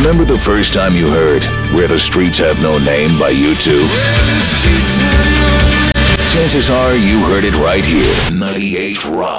Remember the first time you heard Where the Streets Have No Name by U2? Chances are you heard it right here. 98 Rock.